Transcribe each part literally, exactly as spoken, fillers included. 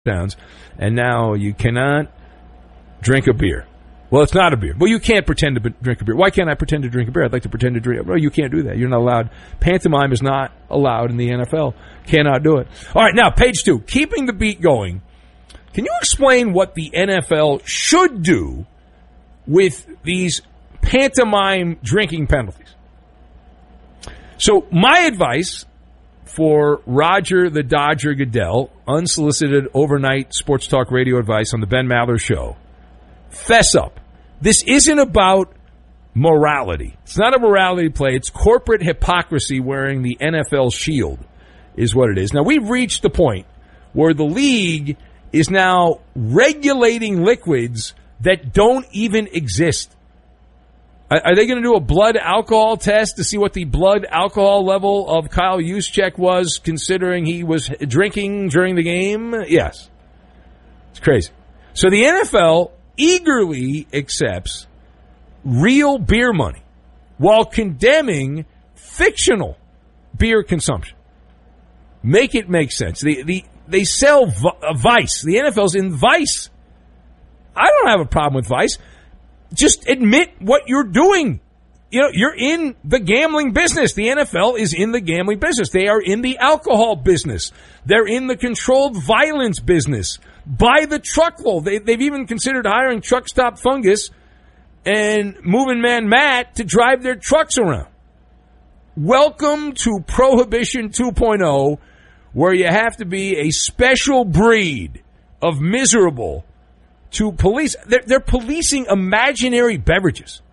touchdowns, and now you cannot drink a beer. Well, it's not a beer. Well, you can't pretend to drink a beer. Why can't I pretend to drink a beer? I'd like to pretend to drink. Well, you can't do that. You're not allowed. Pantomime is not allowed in the N F L. Cannot do it. All right, now, page two. Keeping the beat going. Can you explain what the N F L should do with these pantomime drinking penalties? So, my advice for Roger the Dodger Goodell, unsolicited overnight sports talk radio advice on the Ben Maller Show, fess up. This isn't about morality. It's not a morality play. It's corporate hypocrisy wearing the N F L shield is what it is. Now, we've reached the point where the league is now regulating liquids that don't even exist. Are they going to do a blood alcohol test to see what the blood alcohol level of Kyle Juszczyk was, considering he was drinking during the game? Yes. It's crazy. So the N F L eagerly accepts real beer money while condemning fictional beer consumption. Make it make sense. The, the, they sell Vice. The N F L's in Vice. I don't have a problem with Vice. Just admit what you're doing. You know, you're in the gambling business. The N F L is in the gambling business. They are in the alcohol business. They're in the controlled violence business. By the truckload. They, they've even considered hiring Truck Stop Fungus and Moving Man Matt to drive their trucks around. Welcome to Prohibition two point oh, where you have to be a special breed of miserable to police. They're, they're policing imaginary beverages.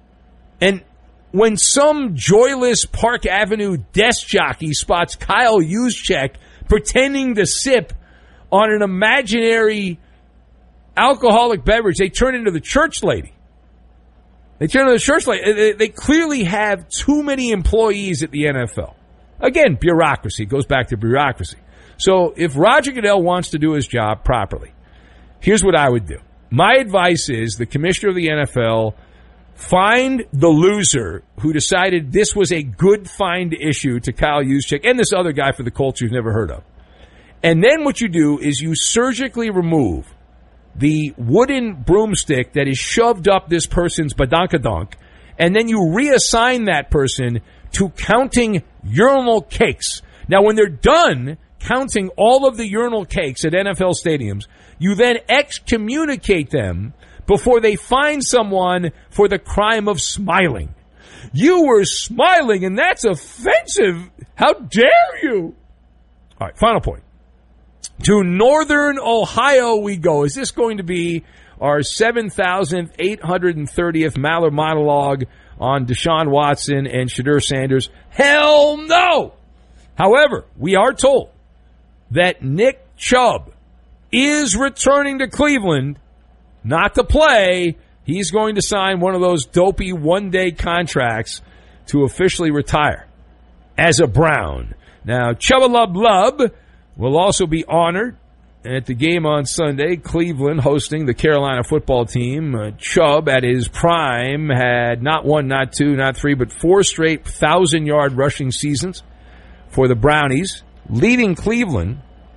And when some joyless Park Avenue desk jockey spots Kyle Juszczyk pretending to sip on an imaginary alcoholic beverage, they turn into the church lady. They turn into the church lady. They, they clearly have too many employees at the N F L. Again, bureaucracy. It goes back to bureaucracy. So if Roger Goodell wants to do his job properly, here's what I would do. My advice is the commissioner of the N F L find the loser who decided this was a good find issue to Kyle Juszczyk and this other guy for the Colts you've never heard of. And then what you do is you surgically remove the wooden broomstick that is shoved up this person's badonkadonk, and then you reassign that person to counting urinal cakes. Now, when they're done counting all of the urinal cakes at N F L stadiums, you then excommunicate them before they find someone for the crime of smiling. You were smiling, and that's offensive. How dare you? All right, final point. To Northern Ohio we go. Is this going to be our seven thousand eight hundred thirtieth Maller monologue on Deshaun Watson and Shedeur Sanders? Hell no! However, we are told that Nick Chubb is returning to Cleveland, not to play. He's going to sign one of those dopey one-day contracts to officially retire as a Brown. Now, Chubba Lub Lub will also be honored at the game on Sunday. Cleveland hosting the Carolina football team. Uh, Chubb, at his prime, had not one, not two, not three, but four straight thousand-yard rushing seasons for the Brownies, leading Cleveland.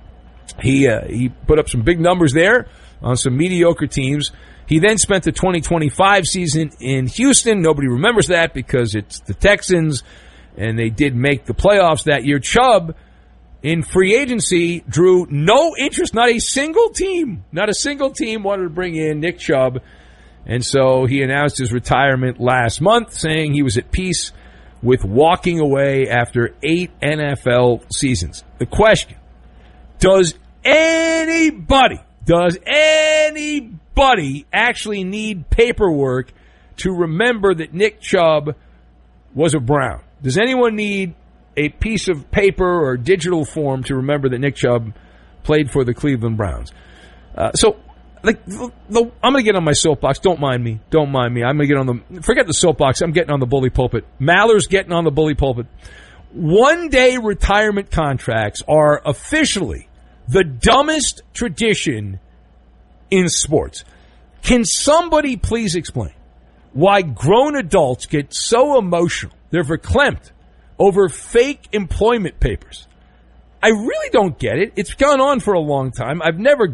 He uh, he put up some big numbers there on some mediocre teams. He then spent the twenty twenty-five season in Houston. Nobody remembers that because it's the Texans, and they did make the playoffs that year. Chubb, in free agency, drew no interest. Not a single team, not a single team wanted to bring in Nick Chubb. And so he announced his retirement last month, saying he was at peace with walking away after eight N F L seasons. The question, does anybody, does anybody actually need paperwork to remember that Nick Chubb was a Brown? Does anyone need a piece of paper or digital form to remember that Nick Chubb played for the Cleveland Browns? Uh, so, like, the, the, I'm going to get on my soapbox. Don't mind me. Don't mind me. I'm going to get on the, forget the soapbox. I'm getting on the bully pulpit. Maller's getting on the bully pulpit. One-day retirement contracts are officially the dumbest tradition in sports. Can somebody please explain why grown adults get so emotional, they're verklempt, over fake employment papers? I really don't get it. It's gone on for a long time. I've never